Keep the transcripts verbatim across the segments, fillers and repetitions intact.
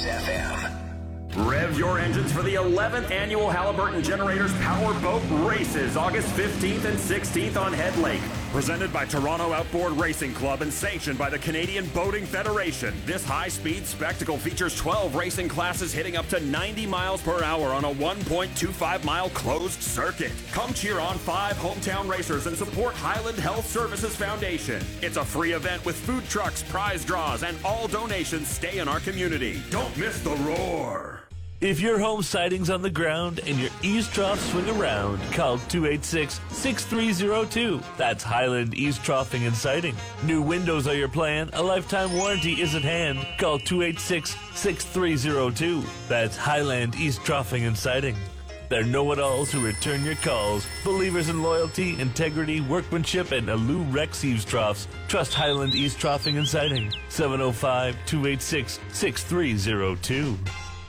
F M. Rev your engines for the eleventh annual Halliburton Generators Power Boat Races, August fifteenth and sixteenth on Head Lake. Presented by Toronto Outboard Racing Club and sanctioned by the Canadian Boating Federation, this high-speed spectacle features twelve racing classes hitting up to ninety miles per hour on a one point two five mile closed circuit. Come cheer on five hometown racers and support Highland Health Services Foundation. It's a free event with food trucks, prize draws, and all donations stay in our community. Don't miss the roar. If your home siding's on the ground and your eaves troughs swing around, call two eight six, six three zero two. That's Highland Eaves Troughing and Siding. New windows are your plan. A lifetime warranty is at hand. Call two eight six, six three zero two. That's Highland Eaves Troughing and Siding. They're know-it-alls who return your calls. Believers in loyalty, integrity, workmanship, and Alou Rex Eaves Troughs. Trust Highland Eaves Troughing and Siding. seven oh five, two eight six, six three zero two.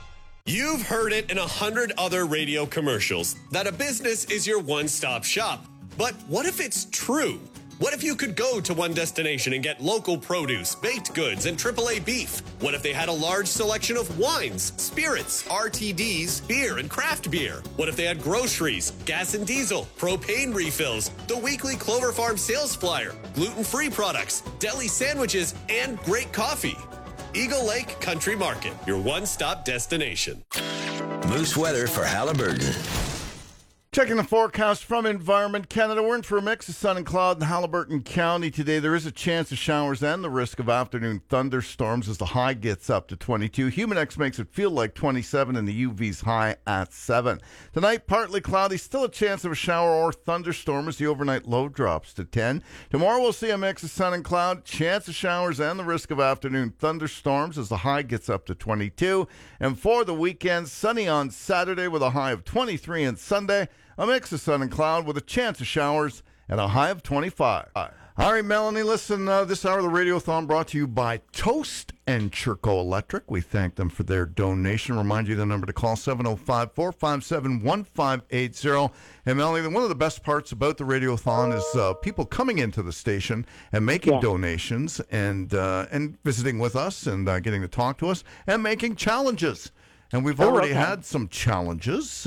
You've heard it in a hundred other radio commercials that a business is your one-stop shop. But what if it's true? What if you could go to one destination and get local produce, baked goods, and triple A beef? What if they had a large selection of wines, spirits, R T Ds, beer, and craft beer? What if they had groceries, gas and diesel, propane refills, the weekly Clover Farm sales flyer, gluten-free products, deli sandwiches, and great coffee? Eagle Lake Country Market, your one-stop destination. Moose weather for Halliburton. Checking the forecast from Environment Canada. We're in for a mix of sun and cloud in Halliburton County today. There is a chance of showers and the risk of afternoon thunderstorms as the high gets up to twenty-two. Humidex makes it feel like twenty-seven and the U V's high at seven. Tonight, partly cloudy, still a chance of a shower or thunderstorm as the overnight low drops to ten. Tomorrow we'll see a mix of sun and cloud, chance of showers and the risk of afternoon thunderstorms as the high gets up to twenty-two. And for the weekend, sunny on Saturday with a high of twenty-three and Sunday. A mix of sun and cloud with a chance of showers and a high of twenty-five. All right, Melanie, listen, uh, this hour of the Radiothon brought to you by Toast and Churco Electric. We thank them for their donation. Remind you the number to call, seven oh five, four five seven, one five eight zero. And Melanie, one of the best parts about the Radiothon is uh, people coming into the station and making yeah. donations and uh, and visiting with us and uh, getting to talk to us and making challenges. And we've oh, already okay. had some challenges.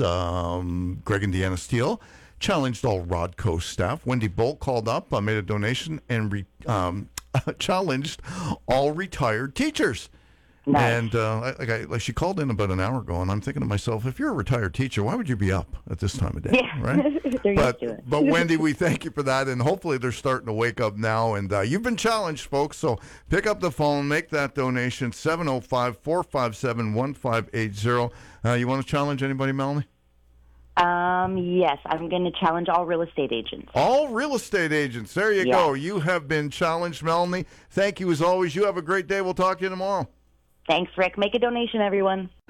Um, Greg and Deanna Steele challenged all Rodco staff. Wendy Bolt called up, uh, made a donation, and re- um, challenged all retired teachers. Nice. And uh, like, I, like she called in about an hour ago, and I'm thinking to myself, if you're a retired teacher, why would you be up at this time of day? Yeah, right? they're but, used to it. but Wendy, we thank you for that, and hopefully they're starting to wake up now. And uh, you've been challenged, folks, so pick up the phone, make that donation, seven oh five, four five seven, one five eight zero. Uh, you want to challenge anybody, Melanie? Um, yes, I'm going to challenge all real estate agents. All real estate agents. There you yeah. go. You have been challenged, Melanie. Thank you as always. You have a great day. We'll talk to you tomorrow. Thanks, Rick. Make a donation, everyone.